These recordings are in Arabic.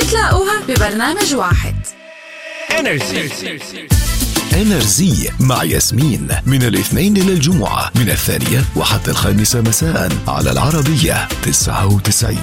بتلاقوها ببرنامج واحد. انرزي مع ياسمين من الاثنين إلى الجمعة من 2 وحتى 5 مساء على العربية 99.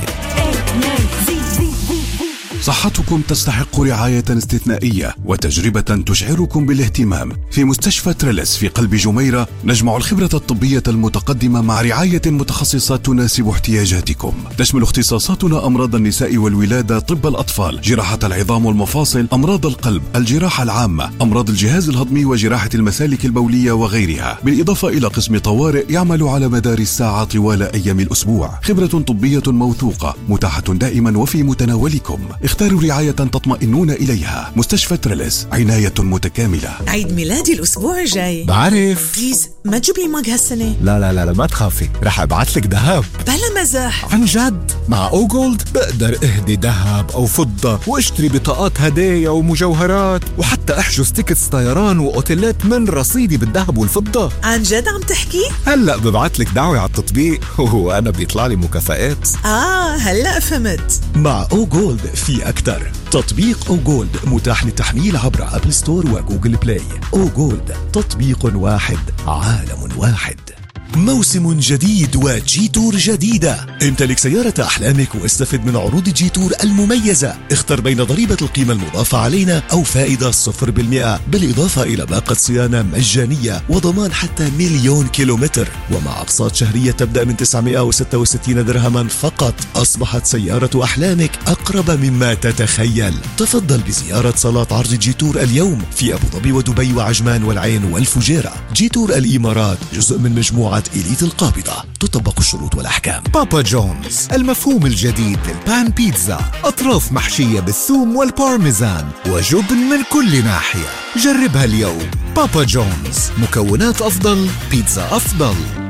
صحتكم تستحق رعاية استثنائية وتجربة تشعركم بالاهتمام. في مستشفى تريلس في قلب جميرة نجمع الخبرة الطبية المتقدمة مع رعاية متخصصة تناسب احتياجاتكم. تشمل اختصاصاتنا أمراض النساء والولادة، طب الأطفال، جراحة العظام والمفاصل، أمراض القلب، الجراحة العامة، أمراض الجهاز الهضمي وجراحة المسالك البولية وغيرها، بالإضافة إلى قسم طوارئ يعمل على مدار الساعة طوال أيام الأسبوع. خبرة طبية موثوقة متاحة دائما وفي متناولكم. اختاروا رعاية تطمئنون إليها. مستشفى تريلس، عناية متكاملة. عيد ميلادي الأسبوع الجاي. بعرف. بليز ما تجيب لي ماج هالسنة. لا ما تخافي، رح أبعت لك ذهب. بلا مزح. عن جد، مع أو جولد بقدر أهدي ذهب أو فضة واشتري بطاقات هدايا ومجوهرات، وحتى أحجز تيكتس طيران وأوتيلات من رصيدي بالذهب والفضة. عن جد عم تحكي؟ هلأ ببعت لك دعوة على التطبيق وأنا بيطلع لي مكافآت. هلأ فهمت. مع أو جولد في أكتر. تطبيق أو جولد متاح للتحميل عبر أبل ستور وجوجل بلاي. أو جولد، تطبيق واحد، عالم واحد. موسم جديد وجي تور جديدة. امتلك سيارة أحلامك واستفد من عروض جي تور المميزة. اختر بين ضريبة القيمة المضافة علينا أو فائدة 0%، بالإضافة إلى باقة صيانة مجانية وضمان حتى 1,000,000 كيلومتر، ومع أقساط شهرية تبدأ من 966 درهما فقط. أصبحت سيارة أحلامك أقرب مما تتخيل. تفضل بزيارة صالات عرض جي تور اليوم في أبو ظبي ودبي وعجمان والعين والفجيرة. جي تور الإمارات جزء من مجموعة إليت القابضة. تطبق الشروط والأحكام. بابا جونز، المفهوم الجديد للبان بيتزا، أطراف محشية بالثوم والبارميزان وجبن من كل ناحية. جربها اليوم. بابا جونز، مكونات أفضل، بيتزا أفضل.